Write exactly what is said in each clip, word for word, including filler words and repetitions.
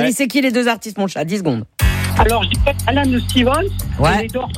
Ouais. C'est qui les deux artistes, mon chat? dix secondes. Alors, je dirais Alan Stevens Ouais. et les Doors.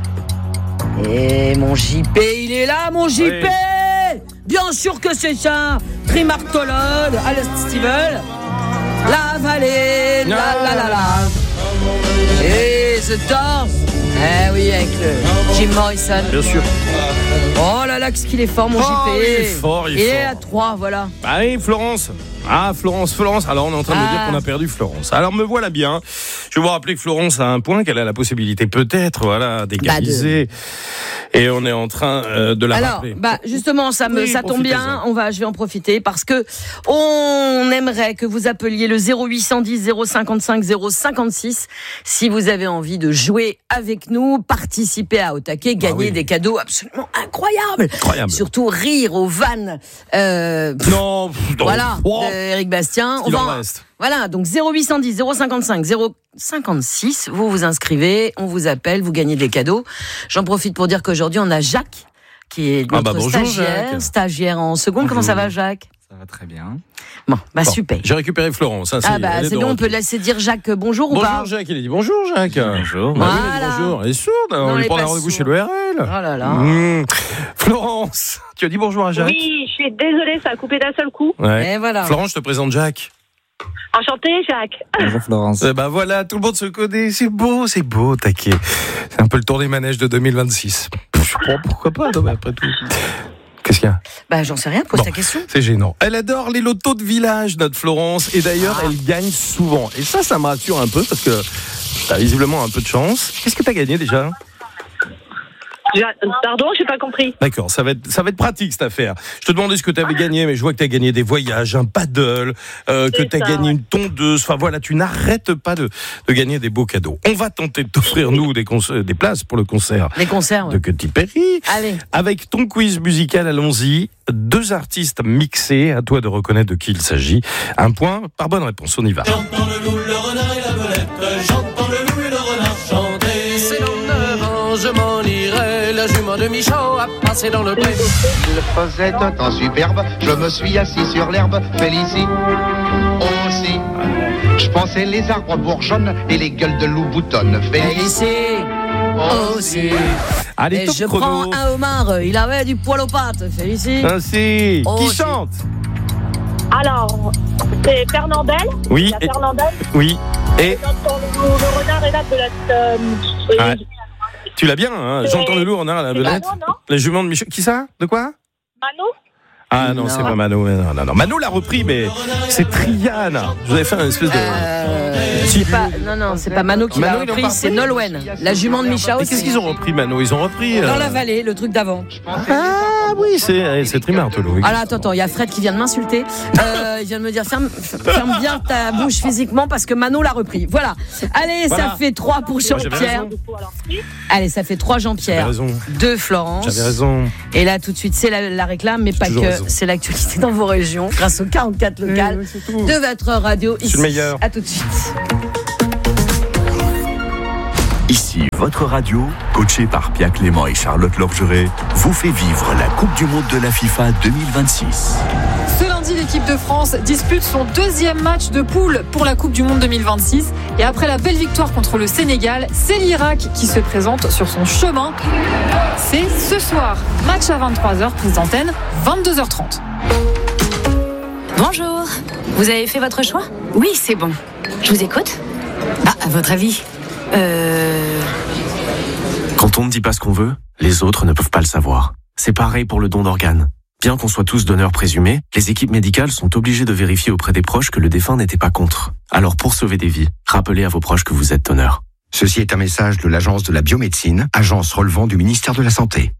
Et mon J P, il est là, mon J P oui. Bien sûr que c'est ça. Trimartolode, Alan Stevens, La Vallée, la la la la. Et The Doors. Eh oui, avec le Jim Morrison. Bien sûr. Oh là là, qu'est-ce qu'il est fort, mon oh, J P. Il est fort, il est il fort. est à trois, voilà. Ah oui, Florence. Ah, Florence, Florence. Alors, on est en train de ah. me dire qu'on a perdu Florence. Alors, me voilà bien. Je vais vous rappeler que Florence a un point, qu'elle a la possibilité peut-être, voilà, d'égaliser. Bah de... Et on est en train euh, de la Alors, rappeler. bah, justement, ça me, oui, ça tombe bien. On va, je vais en profiter parce que on aimerait que vous appeliez le zéro huit cent dix zéro cinquante-cinq zéro cinquante-six si vous avez envie de jouer avec nous, participer à Au Taquet, gagner ah oui. des cadeaux absolument incroyables. Incroyable. Surtout rire aux vannes. Euh, non, non, voilà. Oh. Éric Bastien. Il on en va, reste. Voilà, donc zéro huit cent dix zéro cinquante-cinq zéro cinquante-six, vous vous inscrivez, on vous appelle, vous gagnez des cadeaux. J'en profite pour dire qu'aujourd'hui on a Jacques qui est notre ah bah bonjour, stagiaire, Jacques. stagiaire en seconde. Bonjour. Comment ça va, Jacques? Ça va très bien. Bon, bah bon, super. J'ai récupéré Florence. Hein, ah bah c'est bon, on peut laisser dire Jacques bonjour ou bonjour pas? Bonjour Jacques, il a dit bonjour Jacques. Bonjour. Bah voilà. oui, il a dit bonjour. Elle est sourde, non, on lui prend un rendez-vous chez l'O R L. Oh là là. Mmh. Florence, tu as dit bonjour à Jacques? Oui, je suis désolée, ça a coupé d'un seul coup. Ouais. Et voilà. Florence, je te présente Jacques. Enchanté, Jacques. Bonjour Florence. Eh ben voilà, tout le monde se connaît, c'est beau, c'est beau, Taquet. C'est un peu le tour des manèges de deux mille vingt-six. Je crois, pourquoi pas, non, mais après tout. Qu'est-ce qu'il y a? Bah j'en sais rien, pose bon, ta question. C'est gênant. Elle adore les lotos de village, notre Florence, et d'ailleurs ah. elle gagne souvent. Et ça, ça me rassure un peu parce que t'as visiblement un peu de chance. Qu'est-ce que t'as gagné déjà? Pardon, j'ai pas compris. D'accord, ça va être ça va être pratique cette affaire. Je te demandais ce que tu avais gagné, mais je vois que tu as gagné des voyages, un paddle, euh, que tu as gagné ouais. une tondeuse. Enfin voilà, tu n'arrêtes pas de, de gagner des beaux cadeaux. On va tenter de t'offrir nous des, concerts, des places pour le concert. Les concerts ouais. de Katy Perry. Allez. Avec ton quiz musical, allons-y. Deux artistes mixés, à toi de reconnaître de qui il s'agit. Un point par bonne réponse. On y va. J'entends le loup, le renard et la belette. J'entends le loup et le renard chanter. C'est dans neuf ans, je m'en irai. La jument de Michaud a passé dans le pré. Il faisait un temps superbe, je me suis assis sur l'herbe, Félicie aussi. Je pensais les arbres bourgeonnent et les gueules de loup boutonnent, Félicie aussi. Allez, et top je chrono. prends un homard, il avait du poil aux pattes, Félicie. Ainsi. Oh, qui si. chante? Alors, c'est Fernandel. Oui. Et... Fernandel. Oui. Et j'entends le, le renard et la belette. Euh, ah. Tu l'as bien, hein? J'entends le loup, on a la belette. Les juments de Michel. Qui ça? De quoi? Mano. Ah non, non. c'est pas Mano. Non, non, non. Mano l'a repris, mais c'est Triane. Je vous avais fait un espèce de. Euh, c'est pas, non, non, c'est pas Mano qui Mano, l'a repris, c'est Nolwenn, la jument de Michao. Et qu'est-ce qu'ils ont repris, Mano? Ils ont repris. Dans euh... la vallée, le truc d'avant. Ah oui, c'est, c'est Trimartolo. Ah là, attends, attends, il y a Fred qui vient de m'insulter. Euh, il vient de me dire ferme, ferme bien ta bouche physiquement parce que Mano l'a repris. Voilà. Allez, voilà. Ça fait trois pour Jean-Pierre. Allez, ça fait trois Jean-Pierre. deux Florence. J'avais raison. Et là, tout de suite, c'est la, la réclame, mais pas que. Raison. C'est l'actualité dans vos régions, grâce aux quarante-quatre locales oui, oui, de votre radio. Ici. C'est le meilleur. À tout de suite. Ici, votre radio, coachée par Pia Clément et Charlotte Lorgeret, vous fait vivre la Coupe du Monde de la FIFA deux mille vingt-six. Ce lundi, l'équipe de France dispute son deuxième match de poule pour la Coupe du Monde deux mille vingt-six. Et après la belle victoire contre le Sénégal, c'est l'Irak qui se présente sur son chemin. C'est ce soir, match à vingt-trois heures, prise d'antenne, vingt-deux heures trente. Bonjour, vous avez fait votre choix? Oui, c'est bon. Je vous écoute. Ah, à votre avis Euh... Quand on ne dit pas ce qu'on veut, les autres ne peuvent pas le savoir. C'est pareil pour le don d'organes. Bien qu'on soit tous donneurs présumés, les équipes médicales sont obligées de vérifier auprès des proches que le défunt n'était pas contre. Alors pour sauver des vies, rappelez à vos proches que vous êtes donneur. Ceci est un message de l'Agence de la biomédecine, agence relevant du ministère de la Santé.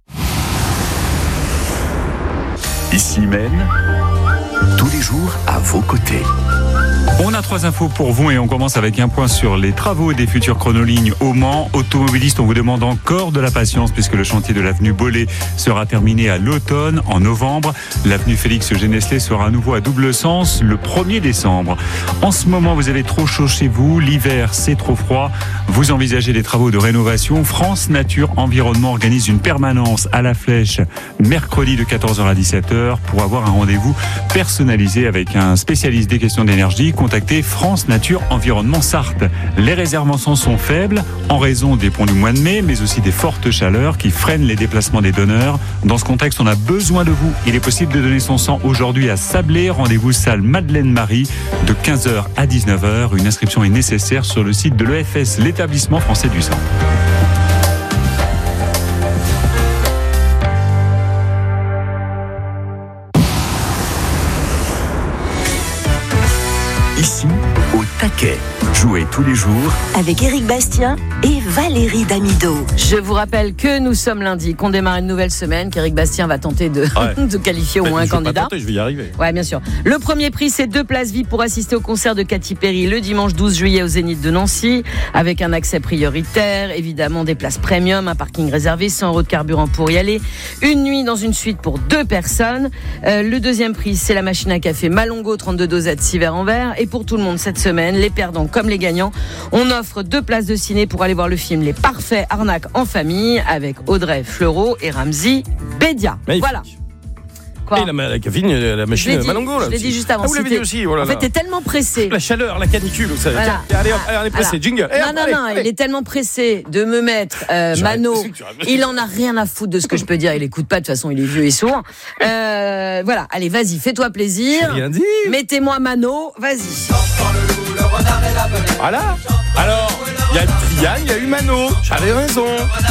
Ici Maine, tous les jours à vos côtés. On a trois infos pour vous et on commence avec un point sur les travaux des futures chronolignes au Mans. Automobilistes, on vous demande encore de la patience puisque le chantier de l'avenue Bollé sera terminé à l'automne, en novembre. L'avenue Félix Géneslé sera à nouveau à double sens le premier décembre. En ce moment, vous avez trop chaud chez vous. L'hiver, c'est trop froid. Vous envisagez des travaux de rénovation. France Nature Environnement organise une permanence à la Flèche mercredi de quatorze heures à dix-sept heures pour avoir un rendez-vous personnalisé avec un spécialiste des questions d'énergie. contacter France Nature Environnement Sarthe. Les réservations sont faibles en raison des ponts du mois de mai, mais aussi des fortes chaleurs qui freinent les déplacements des donneurs. Dans ce contexte, on a besoin de vous. Il est possible de donner son sang aujourd'hui à Sablé. Rendez-vous salle Madeleine-Marie de quinze heures à dix-neuf heures. Une inscription est nécessaire sur le site de l'E F S, l'établissement français du sang. Ici, au taquet. Jouez tous les jours avec Éric Bastien et Valérie Damido. Je vous rappelle que nous sommes lundi, qu'on démarre une nouvelle semaine, qu'Éric Bastien va tenter de, ouais. de qualifier au moins un je candidat. Pas tenter, je vais y arriver. Ouais, bien sûr. Le premier prix, c'est deux places V I P pour assister au concert de Katy Perry le dimanche douze juillet au Zénith de Nancy, avec un accès prioritaire, évidemment des places premium, un parking réservé, cent euros de carburant pour y aller, une nuit dans une suite pour deux personnes. Euh, le deuxième prix, c'est la machine à café Malongo, trente-deux dosettes, six verres en verre. Et pour tout le monde cette semaine, les perdants comme les gagnants, on offre deux places de ciné pour aller voir le film Les Parfaits Arnaques en famille avec Audrey Fleurot et Ramzy Bédia. Magnifique. Voilà. Quoi ? Et la, la, la, la machine à Malongo, là. Je l'ai dit juste avant. Ah, vous l'avez dit aussi, oh là là. En fait, t'es tellement pressé. La chaleur, la canicule, vous savez. Voilà. Tiens, allez, hop, allez, on est pressé, voilà. jingle. Non, Et hop, non, allez, non, allez. il est tellement pressé de me mettre euh, Mano. Il en a rien à foutre de ce que je peux dire. Il écoute pas, de toute façon, il est vieux et sourd. Euh, voilà, allez, vas-y, fais-toi plaisir. J'ai rien dit. Mettez-moi Mano, vas-y. Voilà. Alors, il y a Triane, il y a eu Mano. J'avais raison.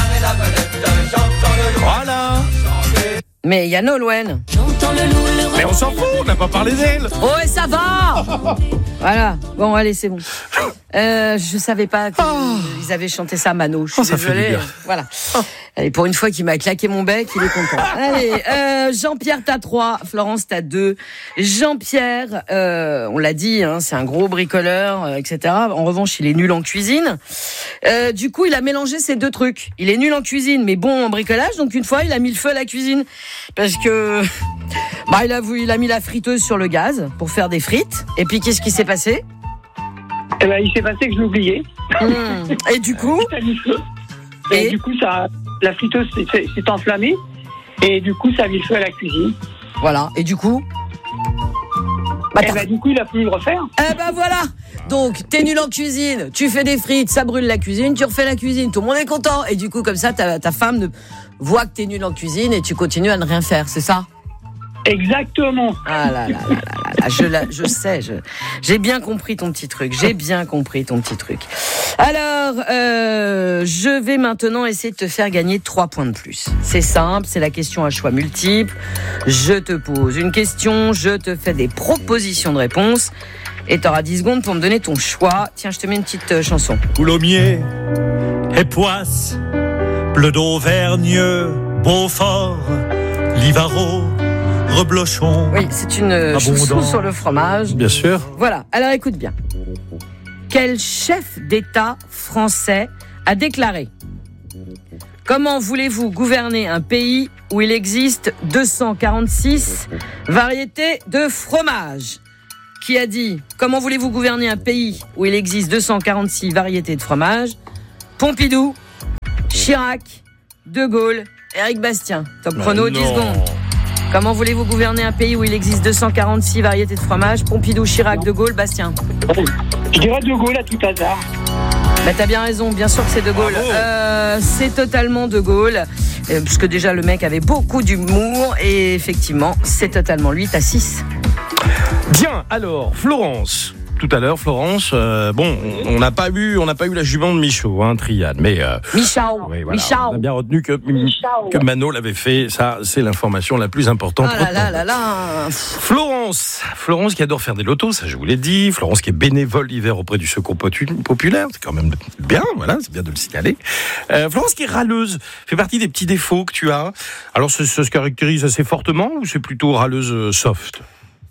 Voilà. Mais il y a Nolwenn. Mais on s'en fout, on n'a pas parlé d'elle. Oh, et ça va. Voilà. Bon, allez, c'est bon. Euh, je savais pas qu'ils oh. avaient chanté ça, Mano. Je suis oh, ça désolée. fait du bien. Voilà. Allez, pour une fois qu'il m'a claqué mon bec, il est content. Allez, euh, Jean-Pierre, t'as trois. Florence, t'as deux. Jean-Pierre, euh, on l'a dit, hein, c'est un gros bricoleur, euh, et cetera. En revanche, il est nul en cuisine. Euh, du coup, il a mélangé ces deux trucs. Il est nul en cuisine, mais bon en bricolage. Donc, une fois, il a mis le feu à la cuisine. Parce que, bah, il a, il a mis la friteuse sur le gaz pour faire des frites. Et puis, qu'est-ce qui s'est passé? Eh ben, il s'est passé que je l'oubliais. Mmh. Et du coup Et, et du coup, ça, la friteuse s'est, s'est enflammée. Et du coup, ça a mis le feu à la cuisine. Voilà. Et du coup bah, Et ben, du coup, il a pu le refaire. Eh ben voilà. Donc, t'es nul en cuisine, tu fais des frites, ça brûle la cuisine, tu refais la cuisine, tout le monde est content. Et du coup, comme ça, ta, ta femme ne voit que t'es nul en cuisine et tu continues à ne rien faire, c'est ça? Exactement. Ah là là là là là, là. Je, la, je sais, je, j'ai bien compris ton petit truc, j'ai bien compris ton petit truc. Alors, euh, je vais maintenant essayer de te faire gagner trois points de plus. C'est simple, c'est la question à choix multiples. Je te pose une question, je te fais des propositions de réponse et t'auras dix secondes pour me donner ton choix. Tiens, je te mets une petite euh, chanson. Coulommiers, Époisse, Bleu d'Auvergne, Beaufort, Livaro, Reblochon. Oui, c'est une euh, chanson sur le fromage. Bien sûr. Voilà, alors écoute bien. Quel chef d'État français a déclaré: comment voulez-vous gouverner un pays où il existe deux cent quarante-six variétés de fromage? Qui a dit: comment voulez-vous gouverner un pays où il existe deux cent quarante-six variétés de fromage? Pompidou, Chirac, De Gaulle, Éric Bastien. Top chrono, dix secondes. Comment voulez-vous gouverner un pays où il existe deux cent quarante-six variétés de fromage? Pompidou, Chirac, De Gaulle, Bastien. Je dirais De Gaulle à tout hasard. Bah t'as bien raison, bien sûr que c'est De Gaulle. Euh, c'est totalement De Gaulle, euh, puisque déjà le mec avait beaucoup d'humour, et effectivement, c'est totalement lui, t'as six. Bien, alors, Florence. Tout à l'heure, Florence, euh, bon, on n'a pas eu, on n'a pas eu la jument de Michaud, hein, Triade, mais euh, Michao, oui, voilà, Michao. on a bien retenu que, que Mano l'avait fait. Ça, c'est l'information la plus importante. Ah là là là là. Florence, Florence qui adore faire des lotos, ça je vous l'ai dit. Florence qui est bénévole l'hiver auprès du Secours Populaire, c'est quand même bien, voilà, c'est bien de le signaler. Euh, Florence qui est râleuse, fait partie des petits défauts que tu as. Alors, ça se caractérise assez fortement ou c'est plutôt râleuse soft?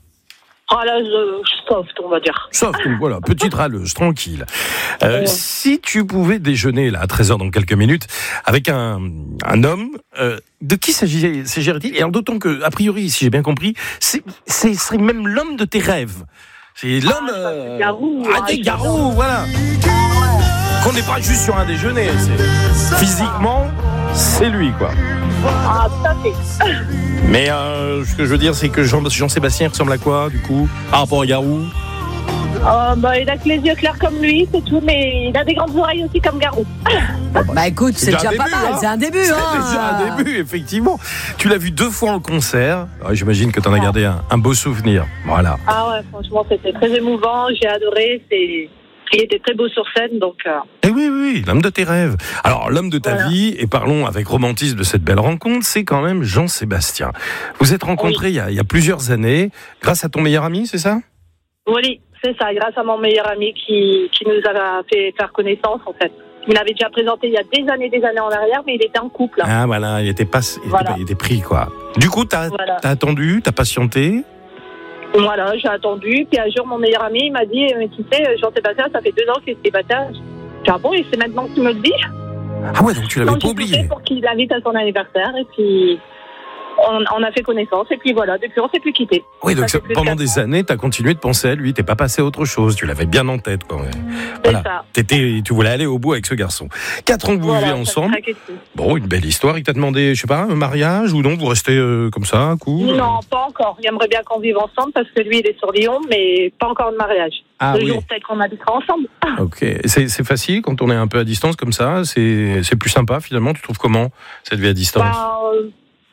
Râleuse soft, on va dire. Soft, donc voilà, petite râleuse, tranquille. Euh, si tu pouvais déjeuner, là, à treize heures dans quelques minutes, avec un, un homme, euh, de qui s'agit- s'agirait-il? Et alors, d'autant que, a priori, si j'ai bien compris, c'est, c'est, serait même l'homme de tes rêves. C'est l'homme... Ah, euh, Garou. ah, des Garous, voilà. Qu'on n'est pas juste sur un déjeuner. C'est, physiquement, c'est lui, quoi. Ah, tout à fait. Mais euh, ce que je veux dire, c'est que Jean, Jean-Sébastien ressemble à quoi, du coup, par rapport à Garou? Oh, bah, il a que les yeux clairs comme lui, c'est tout, mais il a des grandes oreilles aussi comme Garou. Bah écoute, c'est, c'est déjà, déjà début, pas mal, hein. C'est un début. C'est hein. déjà un début, effectivement. Tu l'as vu deux fois en concert. Alors, j'imagine que tu en as gardé un, un beau souvenir. Voilà. Ah ouais, franchement, c'était très émouvant, j'ai adoré. C'est... Il était très beau sur scène, donc... Euh... Eh oui, oui, oui, l'homme de tes rêves. Alors, l'homme de ta voilà. vie, et parlons avec romantisme de cette belle rencontre, c'est quand même Jean-Sébastien. Vous êtes rencontrés oui. il, y a, il y a plusieurs années, grâce à ton meilleur ami, c'est ça ? Oui, c'est ça, grâce à mon meilleur ami qui, qui nous a fait faire connaissance, en fait. Il m'avait déjà présenté il y a des années, des années en arrière, mais il était en couple. Ah, voilà, il était, pas, il voilà. était, il était pris, quoi. Du coup, t'as, voilà. t'as attendu, t'as patienté ? Voilà, j'ai attendu, puis un jour, mon meilleur ami, il m'a dit, tu sais, Jean-Sébastien, ça fait deux ans qu'il est célibataire. J'ai dit, ah bon, et c'est maintenant que tu me le dis ? Ah ouais, donc tu l'avais donc, pas oublié. Pour qu'il invite à son anniversaire, et puis... On, on a fait connaissance et puis voilà, depuis on s'est plus quittés. Oui, donc ça, pendant des années, tu as continué de penser à lui, t'es pas passé à autre chose, tu l'avais bien en tête quand même. Voilà. C'est ça. T'étais, tu voulais aller au bout avec ce garçon. Quatre ans que vous voilà, vivez ensemble. Bon, une belle histoire. Il t'a demandé, je sais pas, un mariage ou non, vous restez euh, comme ça, cool ? Non, pas encore. Il aimerait bien qu'on vive ensemble parce que lui, il est sur Lyon, mais pas encore de mariage. Ah, Le oui. jour peut-être qu'on habitera ensemble. Ok. C'est, c'est facile quand on est un peu à distance comme ça. C'est, c'est plus sympa finalement. Tu trouves comment cette vie à distance ? Bah, euh...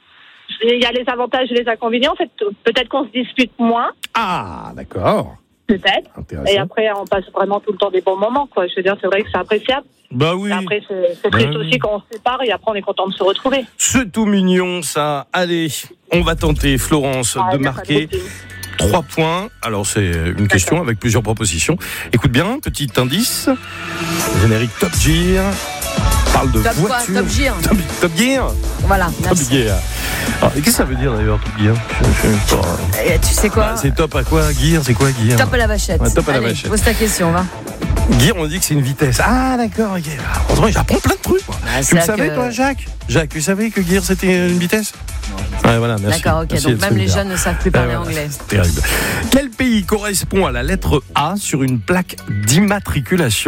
Il y a les avantages et les inconvénients. En fait, peut-être qu'on se dispute moins. Ah, d'accord. Peut-être. Et après, on passe vraiment tout le temps des bons moments, quoi. Je veux dire, c'est vrai que c'est appréciable. Bah oui. Et après, c'est, c'est triste bah aussi oui. quand on se sépare et après, on est content de se retrouver. C'est tout mignon, ça. Allez, on va tenter, Florence, ah, de marquer trois points. Alors, c'est une D'accord. question avec plusieurs propositions. Écoute bien, petit indice. Générique Top Gear. Parle de top voiture. Quoi, top Gear. Top, top Gear. Voilà. Top Gear. Alors, qu'est-ce que ça veut dire d'ailleurs, Top Gear ? je, je pas... Et tu sais quoi ? Bah, c'est top à quoi ? Gear, c'est quoi Gear ? Top à la vachette. Ouais, top à Allez, la vachette. Pose ta question, va. Gear, on dit que c'est une vitesse. Ah, d'accord, ok. Heureusement, j'apprends plein de trucs. Moi. Ah, tu le savais, que... toi, Jacques ? Jacques, tu savais que Gear, c'était une vitesse ? Ouais, voilà, merci. D'accord, ok. Merci, donc même les jeunes ne savent plus parler ouais, voilà, anglais. C'est terrible. Quel pays correspond à la lettre A sur une plaque d'immatriculation ?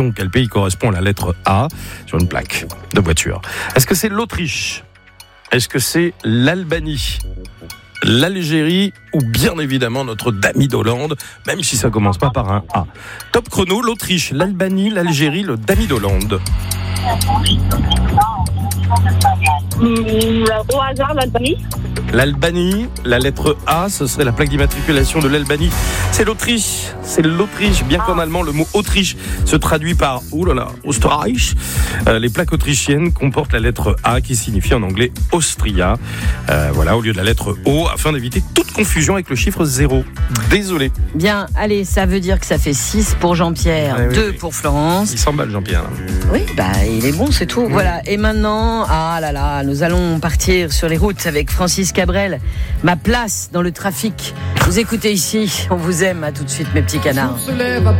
Quel pays correspond à la lettre A sur une plaque de voiture ? Est-ce que c'est l'Autriche ? Est-ce que c'est l'Albanie ? L'Algérie ou bien évidemment notre Dami d'Hollande, même si ça commence pas par un A. Top chrono, l'Autriche, l'Albanie, l'Algérie, le Dami d'Hollande. Mmh, au hasard, l'Albanie. L'Albanie, la lettre A, ce serait la plaque d'immatriculation de l'Albanie. C'est l'Autriche, c'est l'Autriche, bien qu'en allemand, le mot Autriche se traduit par, oulala, Österreich. Euh, les plaques autrichiennes comportent la lettre A qui signifie en anglais Austria. Euh, voilà, au lieu de la lettre O, afin d'éviter toute confusion avec le chiffre zéro. Désolé. Bien, allez, ça veut dire que ça fait six pour Jean-Pierre, ouais, deux oui, oui. pour Florence. Il s'emballe, Jean-Pierre. Oui, bah, il est bon, c'est tout. Mmh. Voilà, et maintenant, ah là là, nous allons partir sur les routes avec Francis Cabrel. Ma place dans le trafic. Vous écoutez ici, on vous aime. À tout de suite, mes petits canards.